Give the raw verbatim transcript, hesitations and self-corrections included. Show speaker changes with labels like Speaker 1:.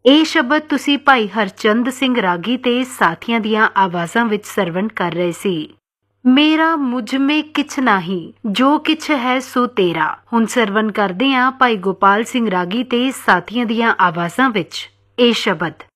Speaker 1: ਇਹ ਸ਼ਬਦ ਤੁਸੀਂ ਭਾਈ ਹਰਚੰਦ ਸਿੰਘ ਰਾਗੀ ਤੇ ਸਾਥੀਆਂ ਦੀਆਂ ਆਵਾਜ਼ਾਂ ਵਿੱਚ ਸਰਵਣ ਕਰ ਰਹੇ ਸੀ। ਮੇਰਾ ਮੁਝ ਮੇ ਕਿਛ ਨਾਹੀ, ਜੋ ਕਿਛ ਹੈ ਸੋ ਤੇਰਾ। ਹੁਣ ਸਰਵਣ ਕਰਦੇ ਹਾਂ ਭਾਈ ਗੋਪਾਲ ਸਿੰਘ ਰਾਗੀ ਤੇ ਸਾਥੀਆਂ ਦੀਆਂ ਆਵਾਜ਼ਾਂ ਵਿੱਚ ਇਹ ਸ਼ਬਦ।